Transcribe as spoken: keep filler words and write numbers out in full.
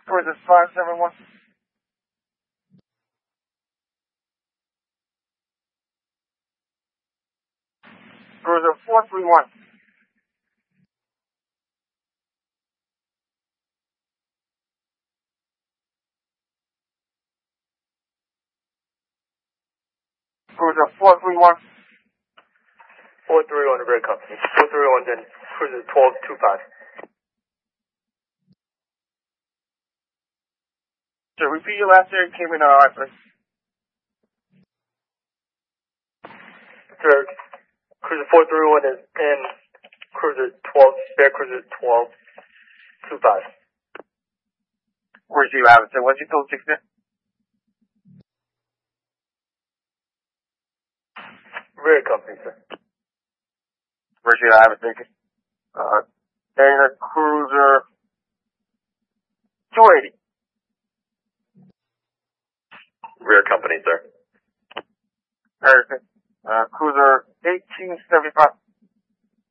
Cruiser five seven one. Cruiser four three one. Cruiser four three one. four three one, Red Company. four three one, then Cruiser twelve two five. Sir, repeat your last name. Came in alright, please. Sir, Cruiser four three one is in Cruiser twelve, Bear Cruiser twelve two five. Where's you have it, sir? What's your total six there? Red Company, sir. Where's you have it, thank you. Uh, Dana Cruiser two eighty. Rear Company, sir. Perfect. Uh, Cruiser eighteen seventy-five.